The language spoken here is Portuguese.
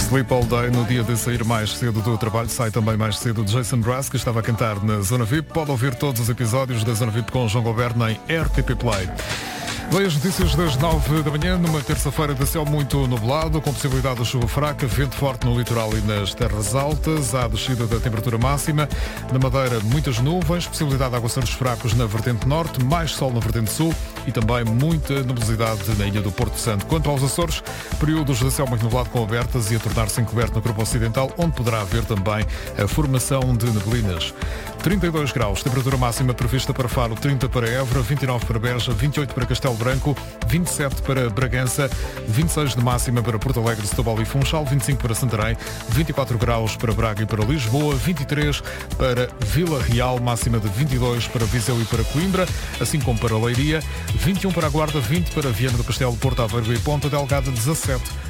Sleep All Day, no dia de sair mais cedo do trabalho, sai também mais cedo Jason Mraz, que estava a cantar na Zona VIP. Pode ouvir todos os episódios da Zona VIP com João Goberno em RTP Play. Vem as notícias das 9 da manhã, numa terça-feira de céu muito nublado, com possibilidade de chuva fraca, vento forte no litoral e nas terras altas, há descida da temperatura máxima. Na Madeira, muitas nuvens, possibilidade de aguaceiros fracos na vertente norte, mais sol na vertente sul e também muita nubosidade na ilha do Porto Santo. Quanto aos Açores, períodos de céu muito nublado com abertas e a tornar-se encoberto no grupo ocidental, onde poderá haver também a formação de neblinas. 32 graus, temperatura máxima prevista para Faro, 30 para Évora, 29 para Beja, 28 para Castelo Branco, 27 para Bragança, 26 de máxima para Porto Alegre, Setúbal e Funchal, 25 para Santarém, 24 graus para Braga e para Lisboa, 23 para Vila Real, máxima de 22 para Viseu e para Coimbra, assim como para Leiria, 21 para a Guarda, 20 para Viana do Castelo, Porto Aveiro e Ponta Delgada, 17